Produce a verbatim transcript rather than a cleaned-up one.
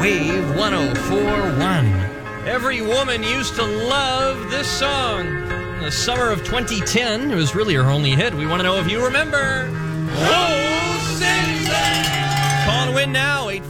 Wave one oh four point one. Every woman used to love this song. In the summer of twenty ten, it was really her only hit. We want to know if you remember. Who sings it? Call and win now, eight